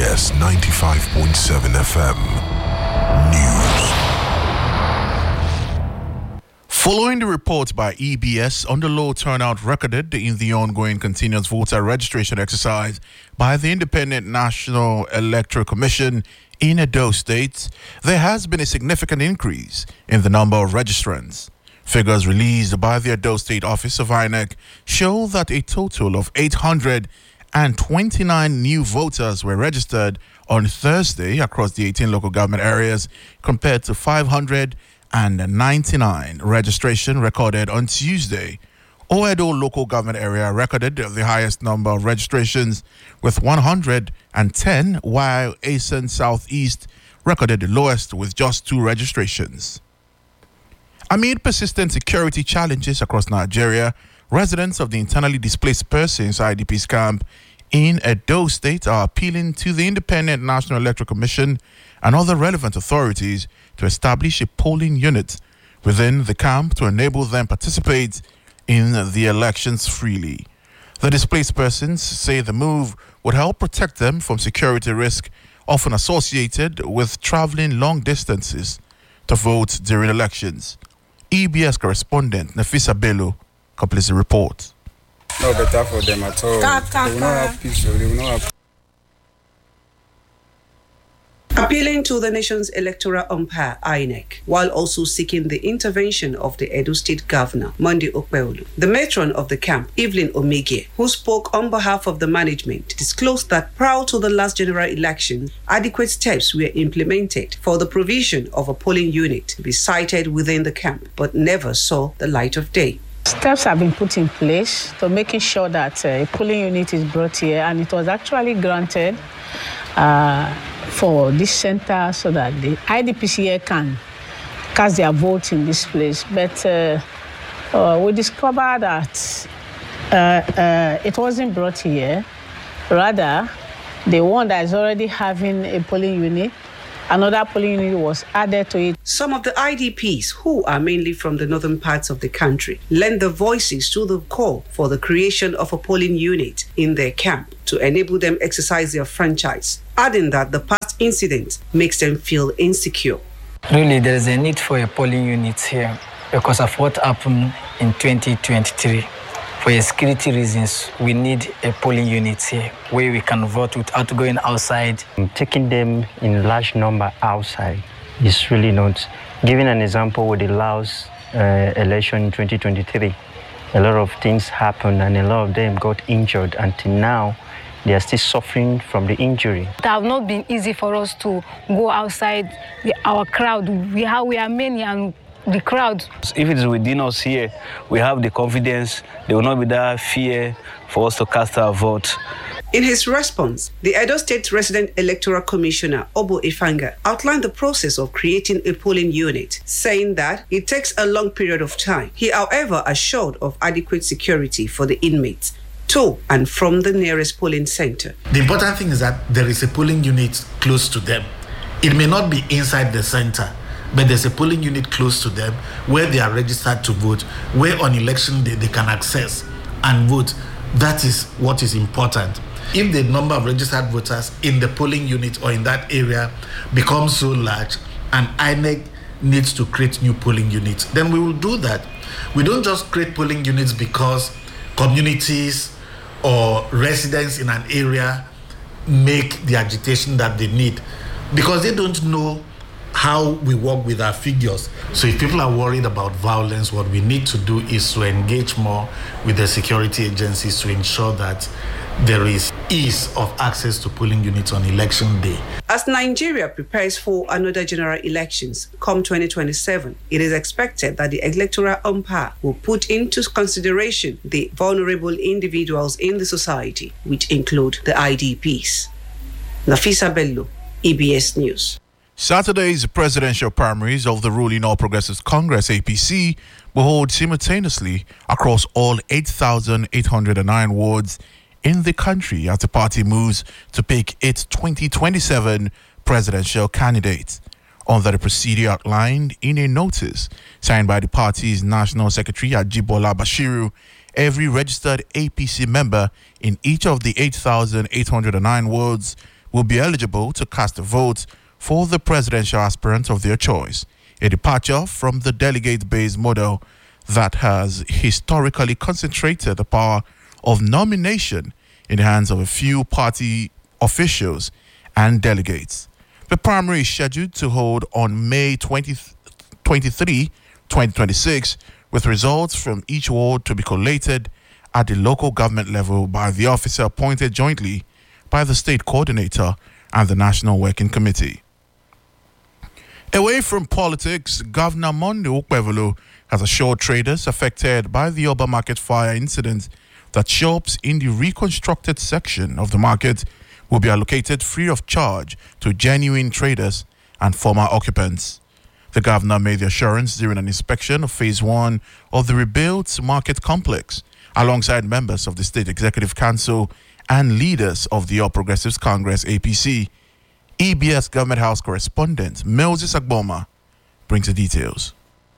EBS 95.7 FM. News. Following the report by EBS on the low turnout recorded in the ongoing continuous voter registration exercise by the Independent National Electoral Commission in Edo State, there has been a significant increase in the number of registrants. Figures released by the Edo State Office of INEC show that a total of 829 new voters were registered on Thursday across the 18 local government areas compared to 599 registration recorded on Tuesday. Oedo local government area recorded the highest number of registrations with 110, while Asen Southeast recorded the lowest with just 2 registrations. Amid persistent security challenges across Nigeria, residents of the internally displaced persons IDPs camp in Edo State are appealing to the Independent National Electoral Commission and other relevant authorities to establish a polling unit within the camp to enable them participate in the elections freely. The displaced persons say the move would help protect them from security risk often associated with traveling long distances to vote during elections. EBS correspondent Nafisa Bello completes the report. No better for them at all. They will not have peace. They will not have. Appealing to the nation's electoral umpire, INEC, while also seeking the intervention of the Edo State Governor, Monday Okpeolu. The matron of the camp, Evelyn Omege, who spoke on behalf of the management, disclosed that prior to the last general election, adequate steps were implemented for the provision of a polling unit to be sited within the camp, but never saw the light of day. Steps have been put in place to making sure that a polling unit is brought here, and it was actually granted for this center so that the IDPs here can cast their vote in this place. But we discovered that it wasn't brought here. Rather, the one that is already having a polling unit, another polling unit was added to it. Some of the IDPs, who are mainly from the northern parts of the country, lend their voices to the call for the creation of a polling unit in their camp to enable them exercise their franchise, adding that the past incident makes them feel insecure. Really, there is a need for a polling unit here because of what happened in 2023. For security reasons, we need a polling unit here where we can vote without going outside. Taking them in large number outside is really not. Giving an example with the Laos election in 2023, a lot of things happened and a lot of them got injured. Until now, they are still suffering from the injury. It has not been easy for us to go outside our crowd. We are many and the crowd. If it is within us here, we have the confidence. There will not be that fear for us to cast our vote. In his response, the Edo State Resident Electoral Commissioner, Obo Ifanga, outlined the process of creating a polling unit, saying that it takes a long period of time. He, however, assured of adequate security for the inmates to and from the nearest polling center. The important thing is that there is a polling unit close to them. It may not be inside the center, but there's a polling unit close to them where they are registered to vote, where on election day they can access and vote. That is what is important. If the number of registered voters in the polling unit or in that area becomes so large and INEC needs to create new polling units, then we will do that. We don't just create polling units because communities or residents in an area make the agitation that they need, because they don't know how we work with our figures. So if people are worried about violence, what we need to do is to engage more with the security agencies to ensure that there is ease of access to polling units on election day. As Nigeria prepares for another general elections come 2027, it is expected that the electoral umpire will put into consideration the vulnerable individuals in the society, which include the IDPs. Nafisa Bello, EBS News. Saturday's presidential primaries of the ruling All Progressives Congress APC will hold simultaneously across all 8,809 wards in the country as the party moves to pick its 2027 presidential candidate. Under the procedure outlined in a notice signed by the party's National Secretary Ajibola Bashiru, every registered APC member in each of the 8,809 wards will be eligible to cast a vote for the presidential aspirant of their choice, a departure from the delegate-based model that has historically concentrated the power of nomination in the hands of a few party officials and delegates. The primary is scheduled to hold on May 23, 2026, with results from each ward to be collated at the local government level by the officer appointed jointly by the state coordinator and the National Working Committee. Away from politics, Governor Monday Okpebholo has assured traders affected by the Oba Market fire incident that shops in the reconstructed section of the market will be allocated free of charge to genuine traders and former occupants. The governor made the assurance during an inspection of Phase 1 of the rebuilt market complex, alongside members of the State Executive Council and leaders of the All Progressives Congress APC. EBS Government House correspondent Moses Agboma brings the details.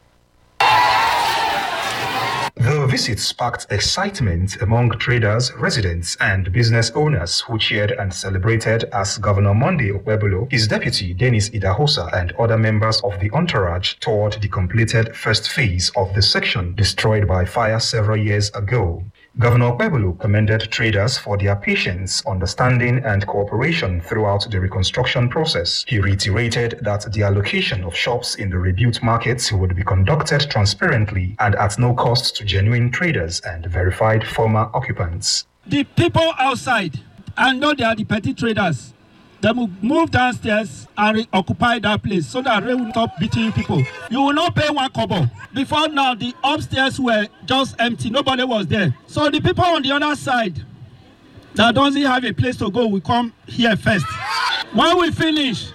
The visit sparked excitement among traders, residents, and business owners who cheered and celebrated as Governor Monday Okpebholo, his deputy Dennis Idahosa, and other members of the entourage toured the completed first phase of the section destroyed by fire several years ago. Governor Okpebholo commended traders for their patience, understanding, and cooperation throughout the reconstruction process. He reiterated that the allocation of shops in the rebuilt markets would be conducted transparently and at no cost to genuine traders and verified former occupants. The people outside, I know they are the petty traders. They will move downstairs and occupy that place so that they will stop beating people. You will not pay 1 kobo. Before now, the upstairs were just empty. Nobody was there. So the people on the other side that doesn't have a place to go will come here first. When we finish,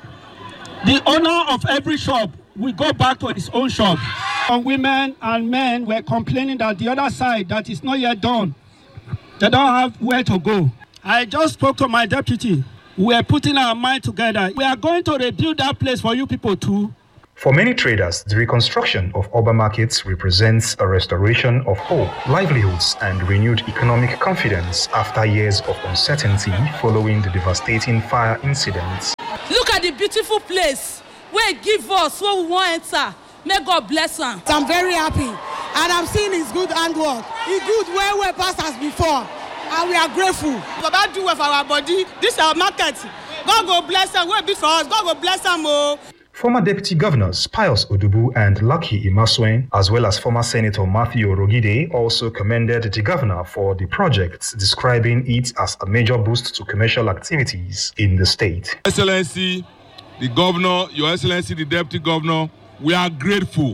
the owner of every shop will go back to his own shop. Some women and men were complaining that the other side that is not yet done, they don't have where to go. I just spoke to my deputy. We are putting our mind together. We are going to rebuild that place for you people too. For many traders, the reconstruction of urban markets represents a restoration of hope, livelihoods, and renewed economic confidence after years of uncertainty following the devastating fire incidents. Look at the beautiful place where it give us where we want to enter. May God bless them. I'm very happy, and I'm seeing his good handwork. He's good way past as before. And we are grateful. Baba do well for our body. This is our market. God go bless them. Wait be for us. God go bless them. Oh. Former Deputy Governors Pius Odubu and Lucky Imasuen, as well as former Senator Matthew Orogide, also commended the governor for the project, describing it as a major boost to commercial activities in the state. Excellency, the governor, Your Excellency, the Deputy Governor, we are grateful.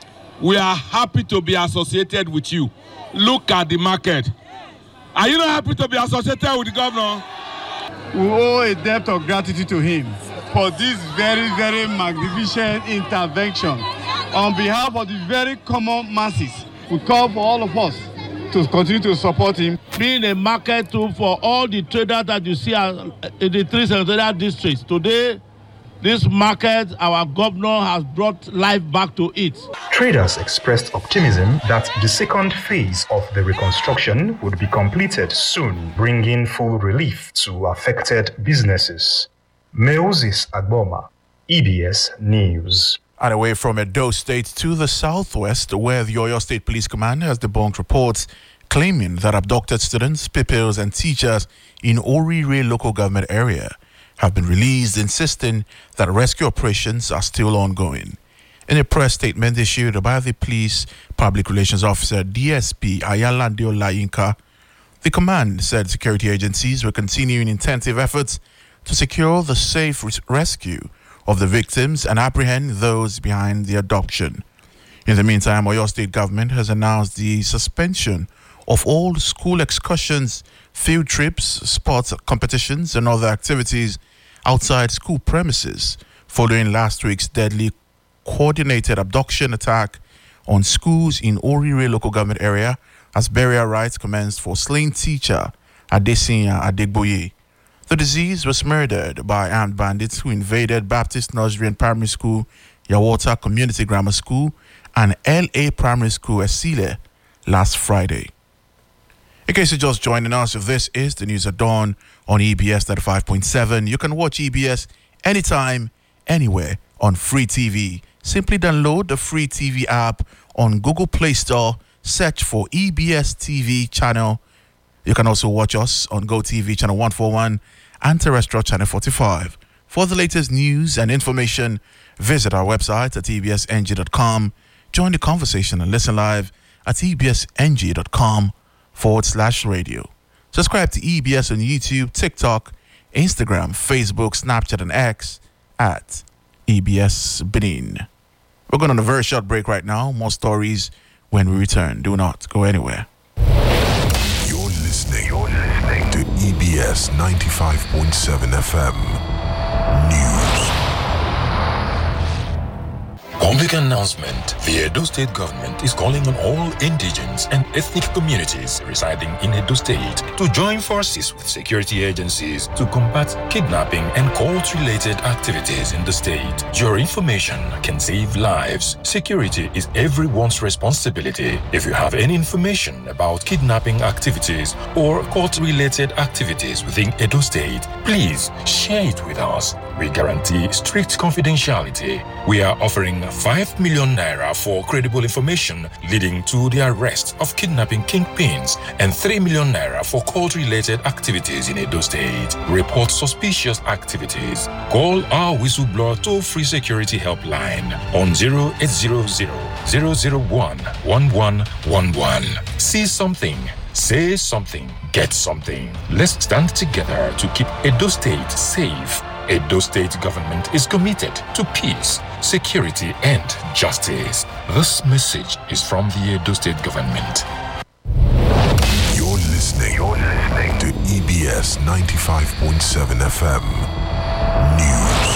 We are happy to be associated with you. Look at the market. Are you not happy to be associated with the governor? We owe a debt of gratitude to him for this very, very magnificent intervention. On behalf of the very common masses, we call for all of us to continue to support him. Being a market tool for all the traders that you see in the 3 senatorial districts. Today, this market, our governor has brought life back to it. Traders expressed optimism that the second phase of the reconstruction would be completed soon, bringing full relief to affected businesses. Moses Agboma, EBS News. And away from Edo State to the southwest, where the Oyo State Police Command has debunked reports claiming that abducted students, pupils, and teachers in Orire local government area have been released, insisting that rescue operations are still ongoing. In a press statement issued by the police public relations officer DSP Ayalandio Layinka, the command said security agencies were continuing intensive efforts to secure the safe rescue of the victims and apprehend those behind the abduction. In the meantime, Oyo State government has announced the suspension of all school excursions, field trips, sports competitions, and other activities outside school premises following last week's deadly coordinated abduction attack on schools in Orire local government area as burial rites commenced for slain teacher Adesinya Adegboye. The deceased was murdered by armed bandits who invaded Baptist Nursery and Primary School, Yawata Community Grammar School, and LA Primary School Esile last Friday. In case you're just joining us, this is the news at dawn on EBS 35.7. You can watch EBS anytime, anywhere on Free TV. Simply download the Free TV app on Google Play Store. Search for EBS TV channel. You can also watch us on GoTV channel 141 and terrestrial channel 45. For the latest news and information, visit our website at ebsng.com. Join the conversation and listen live at ebsng.com/radio. Subscribe to EBS on YouTube, TikTok, Instagram, Facebook, Snapchat, and X at EBS Benin. We're going on a very short break right now. More stories when we return. Do not go anywhere. You're listening to EBS 95.7 FM News. Public announcement. The Edo State government is calling on all indigenous and ethnic communities residing in Edo State to join forces with security agencies to combat kidnapping and cult-related activities in the state. Your information can save lives. Security is everyone's responsibility. If you have any information about kidnapping activities or cult-related activities within Edo State, please share it with us. We guarantee strict confidentiality. We are offering 5 million naira for credible information leading to the arrest of kidnapping kingpins and 3 million naira for cult-related activities in Edo State. Report suspicious activities. Call our whistleblower toll-free security helpline on 0800-001-1111. See something. Say something. Get something. Let's stand together to keep Edo State safe. Edo State government is committed to peace, security, and justice. This message is from the Edo State government. You're listening to EBS 95.7 FM News.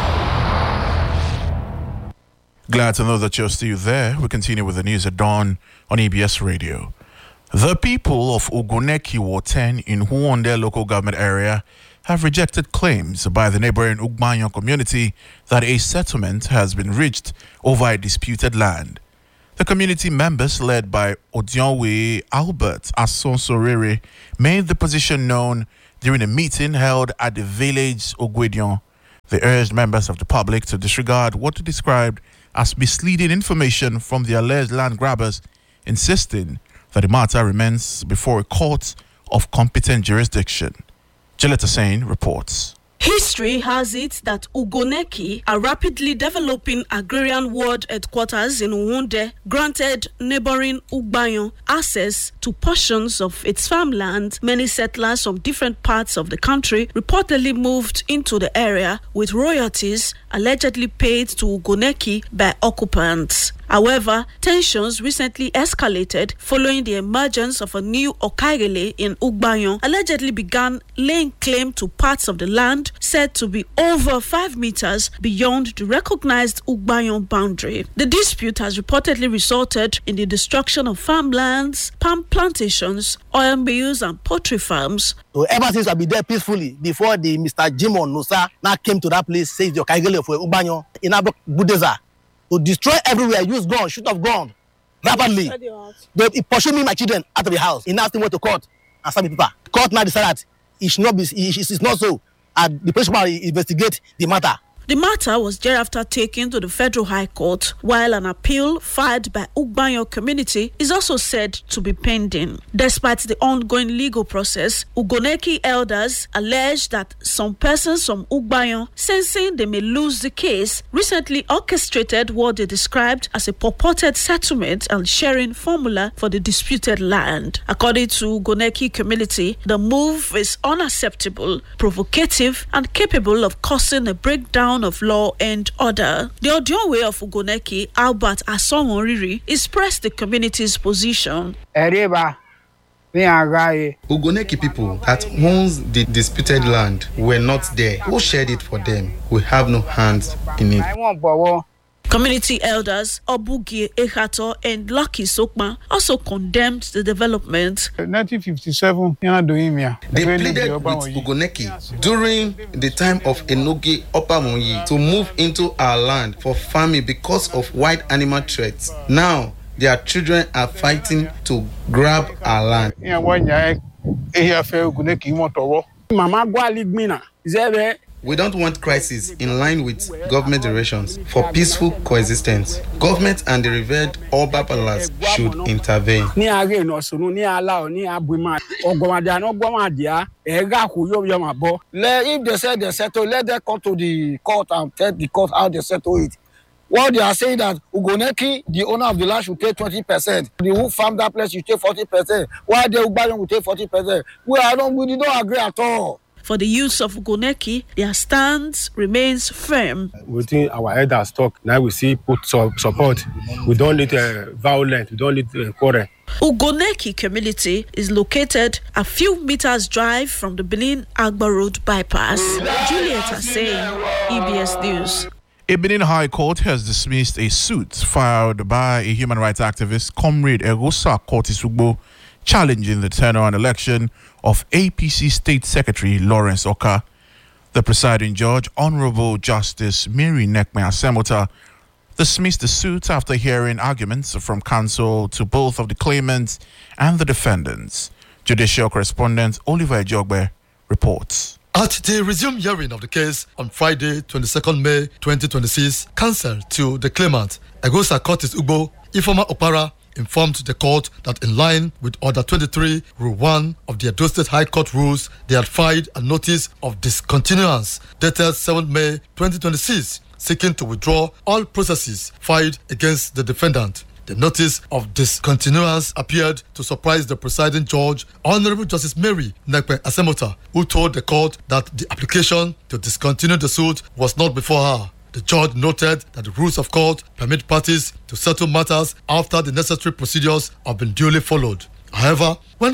Glad to know that you're still there. We continue with the news at dawn on EBS Radio. The people of Ugoneki Ward 10 in Huonde local government area have rejected claims by the neighboring Ugbanyo community that a settlement has been reached over a disputed land. The community members, led by Odionwe Albert Asonsorere, made the position known during a meeting held at the village Ogwedion. They urged members of the public to disregard what they described as misleading information from the alleged land grabbers, insisting that the matter remains before a court of competent jurisdiction. Gillette Hussain reports. History has it that Ugoneki, a rapidly developing agrarian ward headquarters in Uwunde, granted neighboring Ugbanyo access to portions of its farmland. Many settlers from different parts of the country reportedly moved into the area with royalties allegedly paid to Ugoneki by occupants. However, tensions recently escalated following the emergence of a new Okaigele in Ugbanyo, allegedly began laying claim to parts of the land said to be over 5 meters beyond the recognized Ugbanyo boundary. The dispute has reportedly resulted in the destruction of farmlands, palm plantations, oil mills, and poultry farms. So ever since I've been there peacefully, before the Mr. Jimon Nusa now came to that place, says the Okaigele for Ugbanyo in Abok Budeza. To destroy everywhere, use gun, shoot off gun, rapidly. They pursued me, my children, out of the house. He now still went to court and signed the paper. Court now decided that it should not be, it's not so. And the police will investigate the matter. The matter was thereafter taken to the Federal High Court, while an appeal filed by Ugbanyo community is also said to be pending. Despite the ongoing legal process, Ugoneki elders allege that some persons from Ugbanyo, sensing they may lose the case, recently orchestrated what they described as a purported settlement and sharing formula for the disputed land. According to Ugoneki community, the move is unacceptable, provocative, and capable of causing a breakdown of law and order. The Odionwe of Ugoneki, Albert Asonworiri, expressed the community's position. Ugoneki people that owns the disputed land were not there. Who shared it for them? We have no hands in it. Community elders Obugie Ehato and Lucky Sokma also condemned the development. 1957, they pleaded with Ugoneki during the time of Enoge Opamonyi to move into our land for farming because of wild animal threats. Now, Their children are fighting to grab our land. We don't want crisis in line with government directions for peaceful coexistence. Government and the revered Oba Palace should intervene. If they say they settle, let them come to the court and tell the court how they settle it. What they are saying that Ugoneki, the owner of the land, should take 20%. The who farm that place should take 40%. Why the Ubayan will take 40%? We don't agree at all. For the use of Ugoneki, their stance remains firm. Within our elders talk, now we see put support. We don't need violence, we don't need quarrel. Ugoneki community is located a few meters drive from the Benin-Agba Road bypass. Juliet Assein, EBS News. A Benin High Court has dismissed a suit filed by a human rights activist, Comrade Egosa Kortisugbo, challenging the turnaround election of APC State Secretary Lawrence Oka. The presiding judge, Honorable Justice Mary Nekme Asemota, dismissed the suit after hearing arguments from counsel to both of the claimants and the defendants. Judicial correspondent Oliver Ejogbe reports. At the resumed hearing of the case on Friday, 22nd May 2026, counsel to the claimant, Egosa Kortisugbo, Ifeoma Opara, informed the court that in line with Order 23, Rule 1 of the Edo State High Court rules, they had filed a notice of discontinuance dated 7 May 2026, seeking to withdraw all processes filed against the defendant. The notice of discontinuance appeared to surprise the presiding judge, Honorable Justice Mary Nekpe Asemota, who told the court that the application to discontinue the suit was not before her. The judge noted that the rules of court permit parties to settle matters after the necessary procedures have been duly followed. However, when